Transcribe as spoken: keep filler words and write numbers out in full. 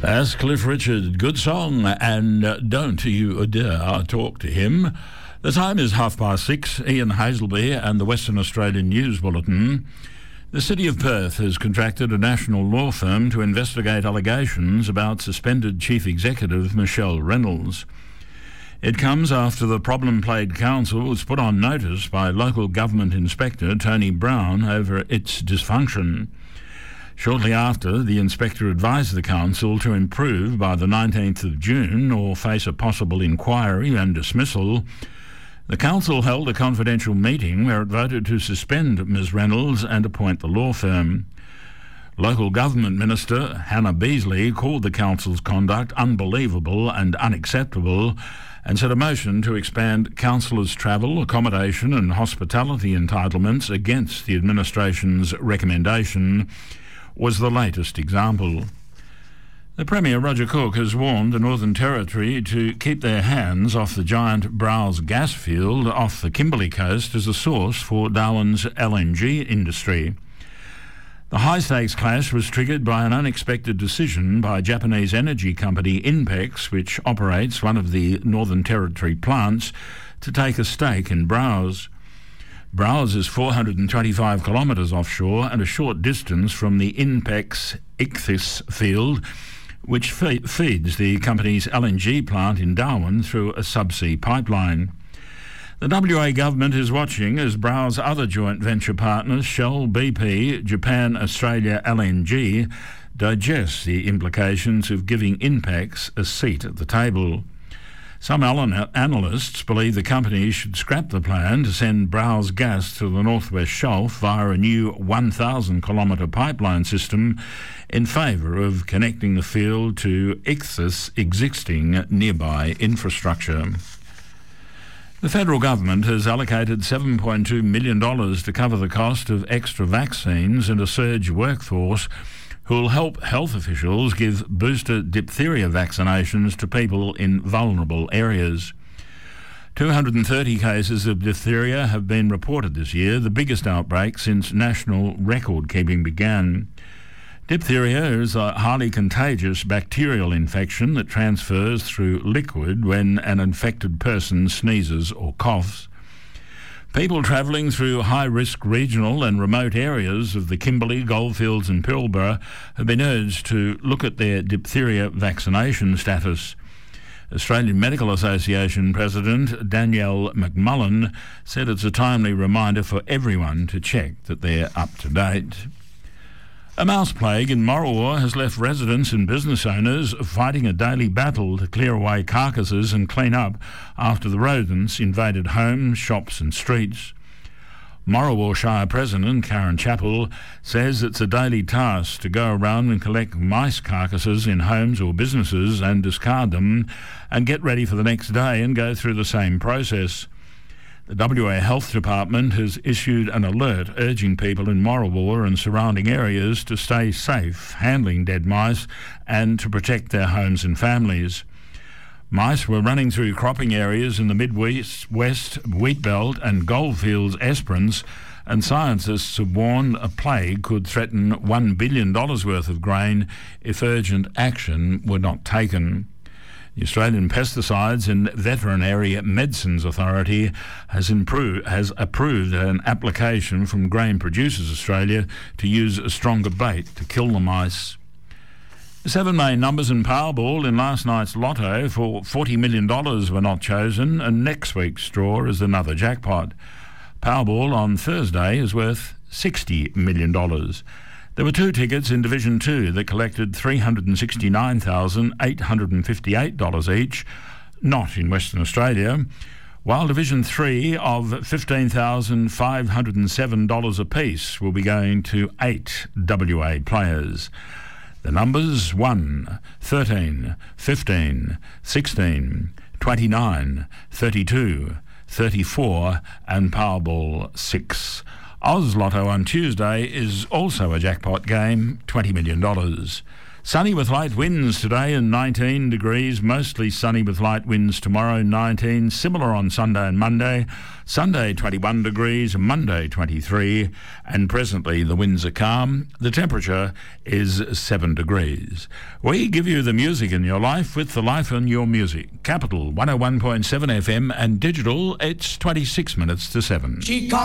That's Cliff Richard. Good song, and uh, don't you dare talk to him. The time is half past six. Ian Hazelby and the Western Australian News Bulletin. The City of Perth has contracted a national law firm to investigate allegations about suspended Chief Executive Michelle Reynolds. It comes after the problem-plagued council was put on notice by local government inspector Tony Brown over its dysfunction. Shortly after, the inspector advised the council to improve by the nineteenth of June or face a possible inquiry and dismissal. The council held a confidential meeting where it voted to suspend Miz Reynolds and appoint the law firm. Local Government Minister Hannah Beasley called the council's conduct unbelievable and unacceptable and said a motion to expand councillors' travel, accommodation and hospitality entitlements against the administration's recommendation was the latest example. The Premier, Roger Cook, has warned the Northern Territory to keep their hands off the giant Browse gas field off the Kimberley coast as a source for Darwin's L N G industry. The high-stakes clash was triggered by an unexpected decision by Japanese energy company Inpex, which operates one of the Northern Territory plants, to take a stake in Browse. Browse is four hundred twenty-five kilometres offshore and a short distance from the Inpex Ichthys field, which fe- feeds the company's L N G plant in Darwin through a subsea pipeline. The W A government is watching as Browse's other joint venture partners, Shell, B P, Japan, Australia, L N G, digest the implications of giving Inpex a seat at the table. Some analysts believe the company should scrap the plan to send Browse gas to the Northwest Shelf via a new one thousand kilometre pipeline system in favour of connecting the field to Ichthys' existing nearby infrastructure. The federal government has allocated seven point two million dollars to cover the cost of extra vaccines and a surge workforce who will help health officials give booster diphtheria vaccinations to people in vulnerable areas. two hundred thirty cases of diphtheria have been reported this year, the biggest outbreak since national record-keeping began. Diphtheria is a highly contagious bacterial infection that transfers through liquid when an infected person sneezes or coughs. People travelling through high-risk regional and remote areas of the Kimberley, Goldfields and Pilbara have been urged to look at their diphtheria vaccination status. Australian Medical Association President Danielle McMullen said it's a timely reminder for everyone to check that they're up to date. A mouse plague in Morawar has left residents and business owners fighting a daily battle to clear away carcasses and clean up after the rodents invaded homes, shops and streets. Morawar Shire President Karen Chappell says it's a daily task to go around and collect mice carcasses in homes or businesses and discard them and get ready for the next day and go through the same process. The W A Health Department has issued an alert urging people in Morawar and surrounding areas to stay safe handling dead mice and to protect their homes and families. Mice were running through cropping areas in the Mid-West, West, Wheatbelt and Goldfields Esperance, and scientists have warned a plague could threaten one billion dollars worth of grain if urgent action were not taken. The Australian Pesticides and Veterinary Medicines Authority has, improved, has approved an application from Grain Producers Australia to use a stronger bait to kill the mice. The seven main numbers in Powerball in last night's lotto for forty million dollars were not chosen, and next week's draw is another jackpot. Powerball on Thursday is worth sixty million dollars. There were two tickets in Division two that collected three hundred sixty-nine thousand eight hundred fifty-eight dollars each, not in Western Australia, while Division three of fifteen thousand five hundred seven dollars apiece will be going to eight W A players. The numbers one, thirteen, fifteen, sixteen, twenty-nine, thirty-two, thirty-four and Powerball six. Oz Lotto on Tuesday is also a jackpot game, twenty million dollars. Sunny with light winds today and nineteen degrees. Mostly sunny with light winds tomorrow, nineteen. Similar on Sunday and Monday. Sunday, twenty-one degrees. Monday, twenty-three. And presently the winds are calm. The temperature is seven degrees. We give you the music in your life with the life in your music. Capital one oh one point seven F M and digital, it's twenty-six minutes to seven. She come